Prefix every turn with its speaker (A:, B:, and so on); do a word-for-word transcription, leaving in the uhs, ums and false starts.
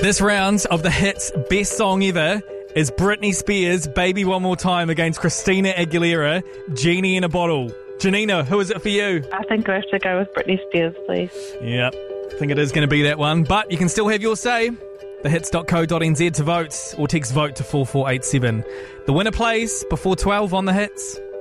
A: This round of the hits best song ever is Britney Spears' Baby One More Time against Christina Aguilera, Genie in a Bottle. Janina, who is it for you?
B: I think I have to go with Britney Spears, please.
A: Yep, I think it is going to be that one, but you can still have your say. the hits dot co dot n z to vote or text vote to four four eight seven. The winner plays before twelve on The Hits.